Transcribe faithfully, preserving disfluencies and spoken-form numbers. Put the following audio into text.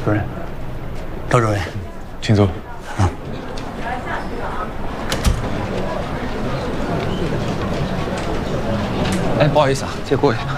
主任，高主任， 请坐。 啊。 哎，不好意思啊，借过一下。